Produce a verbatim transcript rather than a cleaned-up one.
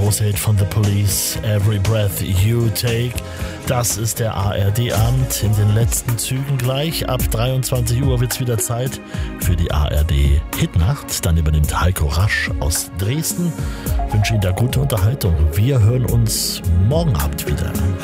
große Hit von The Police, Every Breath You Take. Das ist der A R D-Abend in den letzten Zügen gleich. Ab dreiundzwanzig Uhr wird es wieder Zeit für die A R D-Hitnacht. Dann übernimmt Heiko Rasch aus Dresden. Ich wünsche Ihnen da gute Unterhaltung. Wir hören uns morgen Abend wieder.